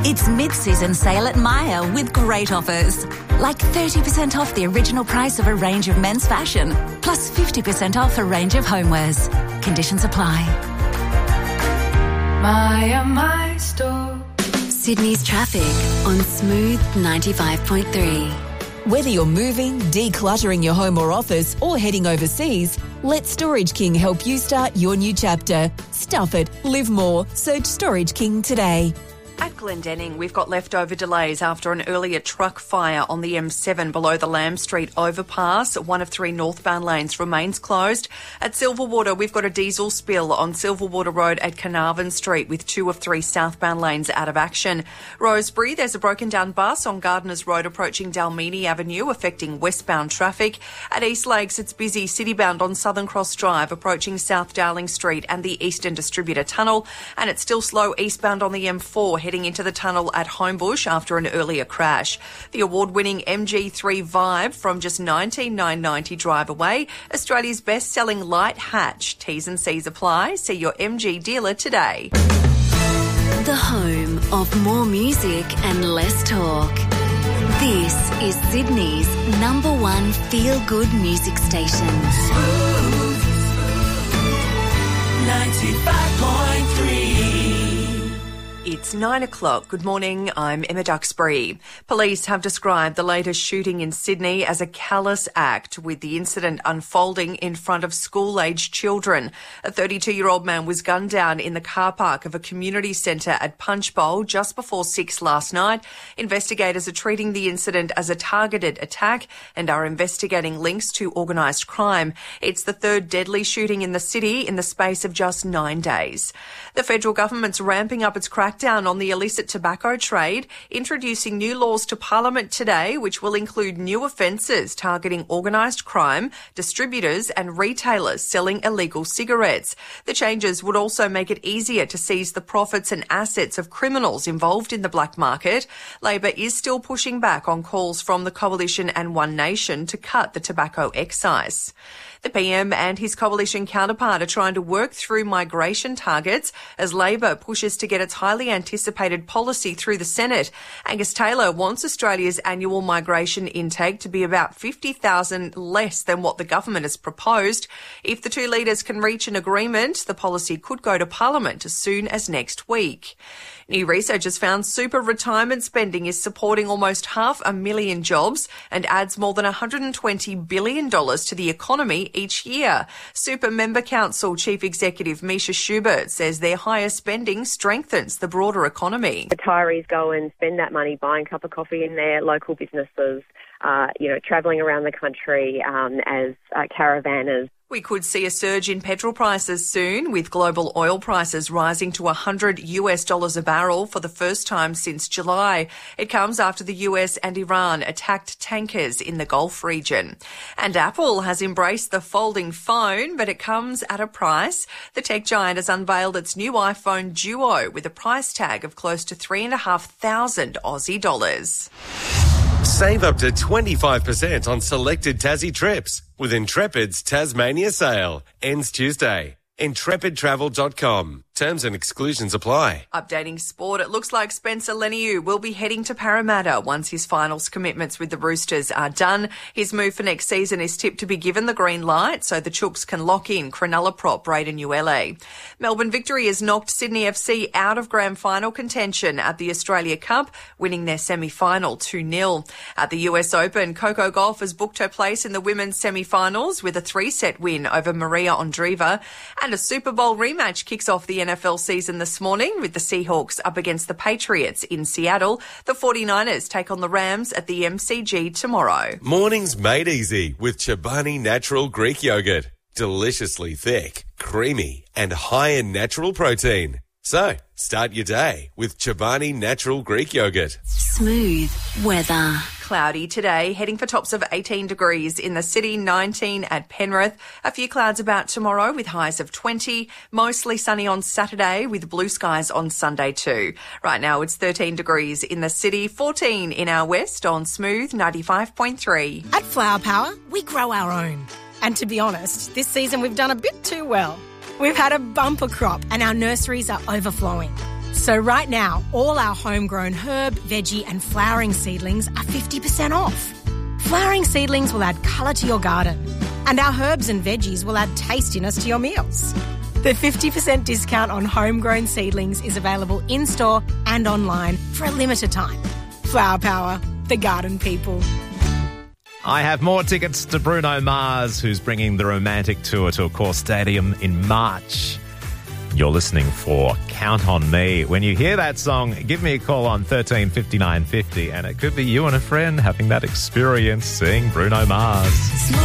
It's mid-season sale at Myer with great offers. Like 30% off the original price of a range of men's fashion, plus 50% off a range of homewares. Conditions apply. Myer, my store. Sydney's traffic on Smooth 95.3. Whether you're moving, decluttering your home or office, or heading overseas, let Storage King help you start your new chapter. Stuff it, live more. Search Storage King today. At Glendenning, we've got leftover delays after an earlier truck fire on the M7 below the Lamb Street overpass. One of 3 northbound lanes remains closed. At Silverwater, we've got a diesel spill on Silverwater Road at Carnarvon Street with 2 of 3 southbound lanes out of action. Rosebery, there's a broken down bus on Gardeners Road approaching Dalmini Avenue, affecting westbound traffic. At East Lakes, it's busy citybound on Southern Cross Drive approaching South Darling Street and the Eastern Distributor Tunnel. And it's still slow eastbound on the M4 heading into the tunnel at Homebush after an earlier crash. The award-winning MG3 Vibe from just $19,990 drive away, Australia's best-selling light hatch. T's and C's apply. See your MG dealer today. The home of more music and less talk. This is Sydney's #1 feel-good music station. 95.3. It's 9 o'clock. Good morning. I'm Emma Duxbury. Police have described the latest shooting in Sydney as a callous act, with the incident unfolding in front of school-aged children. A 32-year-old man was gunned down in the car park of a community centre at Punchbowl just before 6 last night. Investigators are treating the incident as a targeted attack and are investigating links to organised crime. It's the 3rd deadly shooting in the city in the space of just 9 days. The federal government's ramping up its crackdown on the illicit tobacco trade, introducing new laws to Parliament today, which will include new offences targeting organised crime, distributors and retailers selling illegal cigarettes. The changes would also make it easier to seize the profits and assets of criminals involved in the black market. Labor is still pushing back on calls from the Coalition and One Nation to cut the tobacco excise. The PM and his coalition counterpart are trying to work through migration targets as Labor pushes to get its highly anticipated policy through the Senate. Angus Taylor wants Australia's annual migration intake to be about 50,000 less than what the government has proposed. If the 2 leaders can reach an agreement, the policy could go to Parliament as soon as next week. New research has found super retirement spending is supporting almost 500,000 jobs and adds more than $120 billion to the economy each year. Super Member Council Chief Executive Misha Schubert says their higher spending strengthens the broader economy. Retirees go and spend that money buying a cup of coffee in their local businesses, travelling around the country as caravanners. We could see a surge in petrol prices soon, with global oil prices rising to $100 a barrel for the first time since July. It comes after the US and Iran attacked tankers in the Gulf region. And Apple has embraced the folding phone, but it comes at a price. The tech giant has unveiled its new iPhone Duo with a price tag of close to $3,500 Aussie dollars. Save up to 25% on selected Tassie trips with Intrepid's Tasmania sale. Ends Tuesday. IntrepidTravel.com. Terms and exclusions apply. Updating sport, it looks like Spencer Leniu will be heading to Parramatta once his finals commitments with the Roosters are done. His move for next season is tipped to be given the green light so the Chooks can lock in Cronulla prop Brayden Uele. Melbourne Victory has knocked Sydney FC out of grand final contention at the Australia Cup, winning their semi-final 2-0. At the US Open, Coco Gauff has booked her place in the women's semi-finals with a 3-set win over Maria Andreeva. And a Super Bowl rematch kicks off the NFL season this morning with the Seahawks up against the Patriots in Seattle. The 49ers take on the Rams at the MCG tomorrow. Mornings made easy with Chobani Natural Greek Yogurt. Deliciously thick, creamy and high in natural protein. So, start your day with Chobani Natural Greek Yogurt. Smooth weather. Cloudy today, heading for tops of 18 degrees in the city, 19 at Penrith. A few clouds about tomorrow with highs of 20. Mostly sunny on Saturday with blue skies on Sunday too. Right now it's 13 degrees in the city, 14 in our west on Smooth 95.3. At Flower Power, we grow our own. And to be honest, this season we've done a bit too well. We've had a bumper crop and our nurseries are overflowing. So right now, all our homegrown herb, veggie and flowering seedlings are 50% off. Flowering seedlings will add colour to your garden, and our herbs and veggies will add tastiness to your meals. The 50% discount on homegrown seedlings is available in-store and online for a limited time. Flower Power, the garden people. I have more tickets to Bruno Mars, who's bringing the Romantic Tour to Accor Stadium in March. You're listening for Count on Me. When you hear that song, give me a call on 13 59 50, and it could be you and a friend having that experience seeing Bruno Mars.